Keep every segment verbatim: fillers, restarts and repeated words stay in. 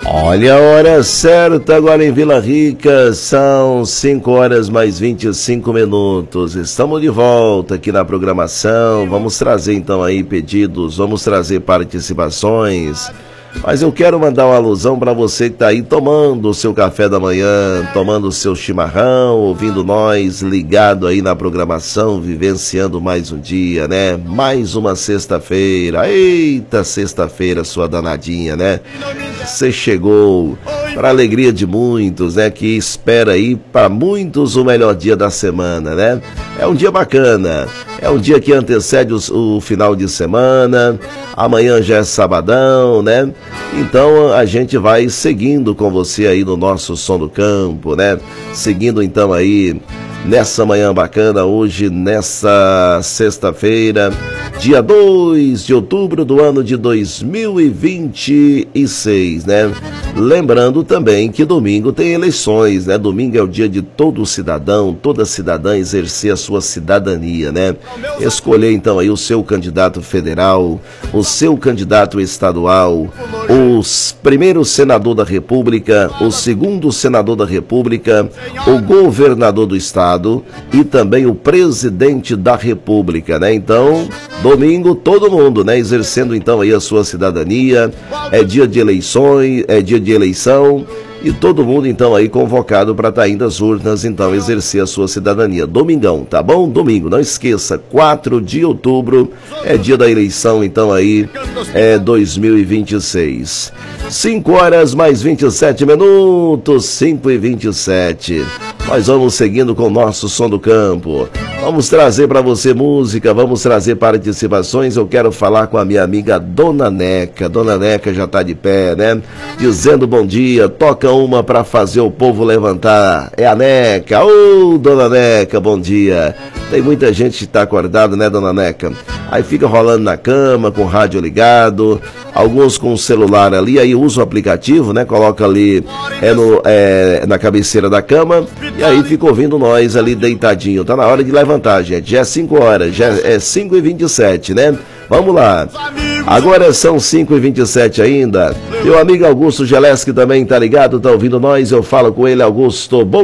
Olha a hora certa agora em Vila Rica, são cinco horas mais vinte e cinco minutos. Estamos de volta aqui na programação. Vamos trazer então aí pedidos, vamos trazer participações. Mas eu quero mandar uma alusão para você que está aí tomando o seu café da manhã, tomando o seu chimarrão, ouvindo nós, ligado aí na programação, vivenciando mais um dia, né? Mais uma sexta-feira. Eita, sexta-feira, sua danadinha, né? Você chegou para alegria de muitos, né? Que espera aí para muitos o melhor dia da semana, né? É um dia bacana, é um dia que antecede o, o final de semana, amanhã já é sabadão, né? Então a gente vai seguindo com você aí no nosso Som do Campo, né? Seguindo então aí nessa manhã bacana, hoje, nessa sexta-feira, dia dois de outubro do ano de dois mil e vinte e seis, né? Lembrando também que domingo tem eleições, né? Domingo é o dia de todo cidadão, toda cidadã exercer a sua cidadania, né? Escolher então aí o seu candidato federal, o seu candidato estadual, o primeiro senador da República, o segundo senador da República, o governador do estado e também o presidente da República, né? Então, domingo todo mundo, né? Exercendo então aí a sua cidadania, é dia de eleições, é dia de eleição e todo mundo então aí convocado para estar indo às urnas, então exercer a sua cidadania. Domingão, tá bom? Domingo, não esqueça, quatro de outubro é dia da eleição, então aí é dois mil e vinte e seis. cinco horas mais vinte e sete minutos, cinco e vinte e sete. Nós vamos seguindo com o nosso Som do Campo. Vamos trazer para você música, vamos trazer participações. Eu quero falar com a minha amiga Dona Neca. Dona Neca já está de pé, né? Dizendo bom dia, toca uma para fazer o povo levantar. É a Neca. Ô, Dona Neca, bom dia. Tem muita gente que está acordado, né, Dona Neca? Aí fica rolando na cama, com o rádio ligado, alguns com o celular ali, aí usa o aplicativo, né? Coloca ali é no, é, na cabeceira da cama e aí fica ouvindo nós ali deitadinho. Tá na hora de levantar, gente. Já é cinco horas, já é cinco e vinte e sete, né? Vamos lá. Agora são cinco e vinte e sete ainda. Meu amigo Augusto Geleski também tá ligado, tá ouvindo nós. Eu falo com ele, Augusto. Bom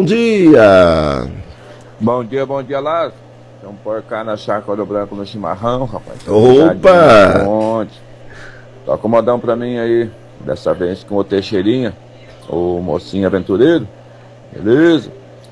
dia. Bom dia, bom dia, Lázaro. Vamos pôr cá na chácara do branco no chimarrão, rapaz. Opa! Toca um modão pra mim aí, dessa vez com o Teixeirinha, o mocinho aventureiro. Beleza?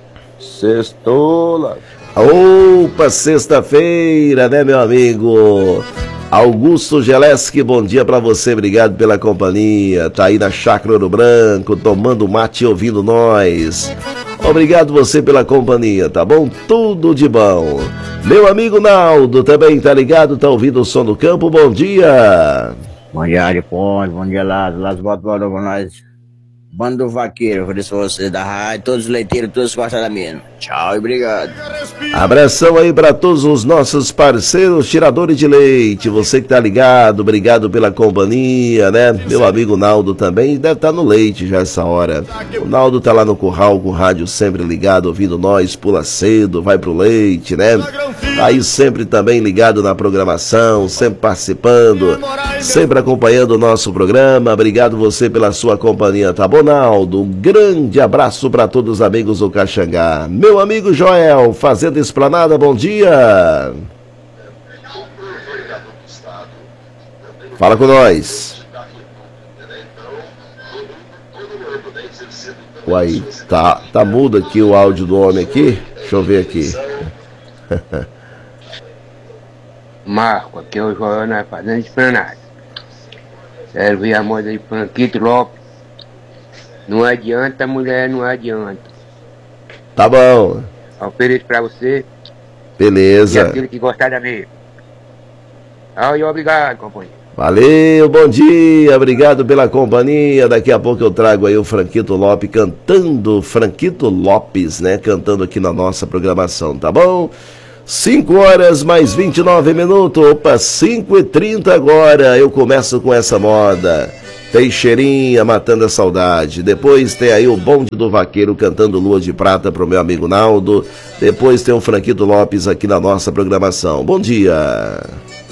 Sextou, Lázaro. Opa, sexta-feira, né, meu amigo? Augusto Geleski, bom dia pra você, obrigado pela companhia. Tá aí na chácara do branco, tomando mate e ouvindo nós. Obrigado você pela companhia, tá bom? Tudo de bom. Meu amigo Naldo também tá ligado, tá ouvindo o Som do Campo, bom dia. Bom dia, Ariponte, bom dia, Lázaro. Lázaro, bota para nós. Bando do Vaqueiro, por isso você da rádio, todos os leiteiros, todos os gostam da minha. Tchau e obrigado. Abração aí para todos os nossos parceiros tiradores de leite. Você que tá ligado, obrigado pela companhia, né? Meu amigo Naldo também deve estar no leite já essa hora. O Naldo tá lá no curral com o rádio sempre ligado, ouvindo nós, pula cedo, vai pro leite, né? Tá aí sempre também ligado na programação, sempre participando, sempre acompanhando o nosso programa. Obrigado você pela sua companhia, tá bom, Naldo? Um grande abraço para todos os amigos do Caxangá. Meu amigo Joel, Fazenda Esplanada, bom dia. Fala com nós. Uai, tá, tá mudo aqui o áudio do homem aqui. Deixa eu ver aqui. Marco, aqui é o Joel na Fazenda Esplanada. Serve a moda de Franquito Lopes. Não adianta, mulher, não adianta. Tá bom. Ofereço pra você. Beleza. E aquele que gostar da minha. Ah, e obrigado, companheiro. Valeu, bom dia, obrigado pela companhia. Daqui a pouco eu trago aí o Franquito Lopes cantando, Franquito Lopes, né? Cantando aqui na nossa programação, tá bom? cinco horas mais vinte e nove minutos. Opa, cinco e trinta agora. Eu começo com essa moda. Teixeirinha, Matando a Saudade. Depois tem aí o Bonde do Vaqueiro cantando Lua de Prata pro meu amigo Naldo. Depois tem o Franquito Lopes aqui na nossa programação. Bom dia.